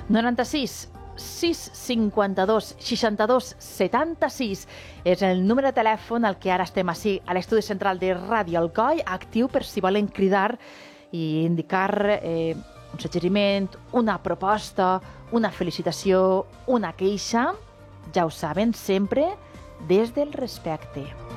96 652 62 76 és el número de telèfon al que ara estem així a l'estudi central de Ràdio Alcoi, actiu per si volen cridar i indicar un suggeriment, una proposta, una felicitació, una queixa. Ja ho saben, sempre des del respecte.